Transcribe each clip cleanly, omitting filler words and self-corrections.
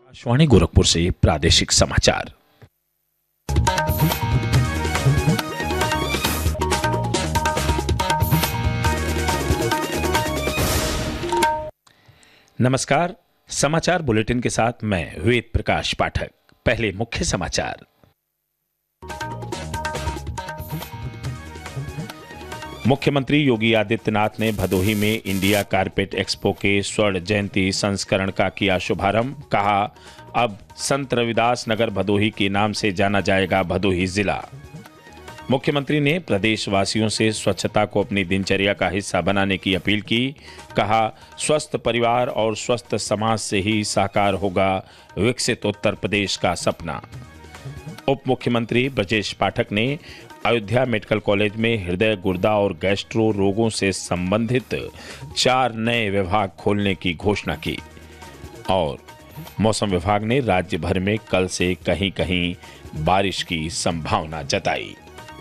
आकाशवाणी गोरखपुर से प्रादेशिक समाचार। नमस्कार, समाचार बुलेटिन के साथ मैं वेद प्रकाश पाठक। पहले मुख्य समाचार। मुख्यमंत्री योगी आदित्यनाथ ने भदोही में इंडिया कारपेट एक्सपो के स्वर्ण जयंती संस्करण का किया शुभारंभ। कहा, अब संत रविदास नगर भदोही के नाम से जाना जाएगा भदोही जिला। मुख्यमंत्री ने प्रदेशवासियों से स्वच्छता को अपनी दिनचर्या का हिस्सा बनाने की अपील की। कहा, स्वस्थ परिवार और स्वस्थ समाज से ही साकार होगा विकसित उत्तर प्रदेश का सपना। उप मुख्यमंत्री ब्रजेश पाठक ने अयोध्या मेडिकल कॉलेज में हृदय, गुर्दा और गैस्ट्रो रोगों से संबंधित 4 नए विभाग खोलने की घोषणा की। और मौसम विभाग ने राज्य भर में कल से कहीं कहीं बारिश की संभावना जताई।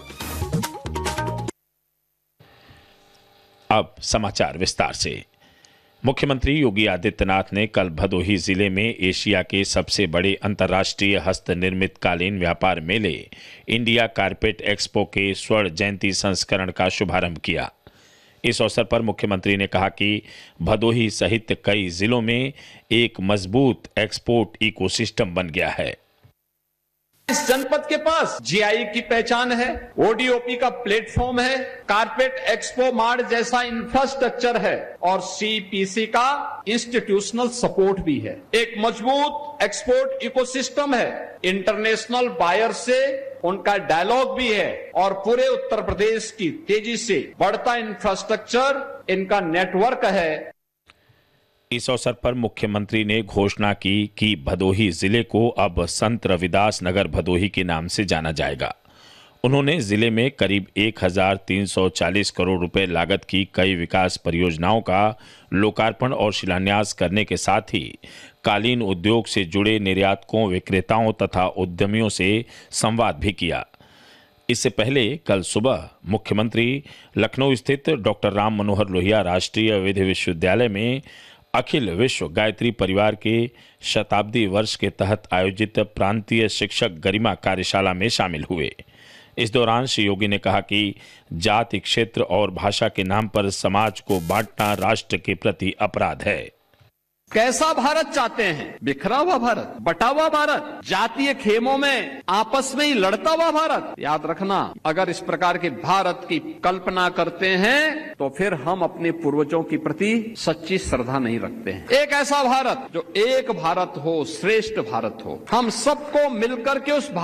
अब समाचार विस्तार से। मुख्यमंत्री योगी आदित्यनाथ ने कल भदोही जिले में एशिया के सबसे बड़े अंतर्राष्ट्रीय हस्त निर्मित कालीन व्यापार मेले इंडिया कारपेट एक्सपो के स्वर्ण जयंती संस्करण का शुभारंभ किया। इस अवसर पर मुख्यमंत्री ने कहा कि भदोही सहित कई जिलों में एक मजबूत एक्सपोर्ट इकोसिस्टम बन गया है। इस जनपद के पास जीआई की पहचान है, ओडीओपी का प्लेटफॉर्म है, कारपेट एक्सपो मार्ट जैसा इंफ्रास्ट्रक्चर है और सीपीसी का इंस्टीट्यूशनल सपोर्ट भी है। एक मजबूत एक्सपोर्ट इकोसिस्टम है, इंटरनेशनल बायर से उनका डायलॉग भी है और पूरे उत्तर प्रदेश की तेजी से बढ़ता इंफ्रास्ट्रक्चर इनका नेटवर्क है। इस अवसर पर मुख्यमंत्री ने घोषणा की कि भदोही जिले को अब संत रविदास नगर भदोही के नाम से जाना जाएगा। उन्होंने जिले में करीब 1340 करोड़ रुपए लागत की कई विकास परियोजनाओं का लोकार्पण और शिलान्यास करने के साथ ही कालीन उद्योग से जुड़े निर्यातकों, विक्रेताओं तथा उद्यमियों से संवाद भी किया। इससे पहले कल सुबह मुख्यमंत्री लखनऊ स्थित डॉक्टर राम मनोहर लोहिया राष्ट्रीय विधि विश्वविद्यालय में अखिल विश्व गायत्री परिवार के शताब्दी वर्ष के तहत आयोजित प्रांतीय शिक्षक गरिमा कार्यशाला में शामिल हुए। इस दौरान श्री योगी ने कहा कि जाति, क्षेत्र और भाषा के नाम पर समाज को बांटना राष्ट्र के प्रति अपराध है। कैसा भारत चाहते हैं? बिखरा हुआ भारत, बटा हुआ भारत, जातीय खेमों में आपस में ही लड़ता हुआ भारत? याद रखना, अगर इस प्रकार के भारत की कल्पना करते हैं तो फिर हम अपने पूर्वजों के प्रति सच्ची श्रद्धा नहीं रखते हैं। एक ऐसा भारत जो एक भारत हो, श्रेष्ठ भारत हो, हम सबको मिलकर के उस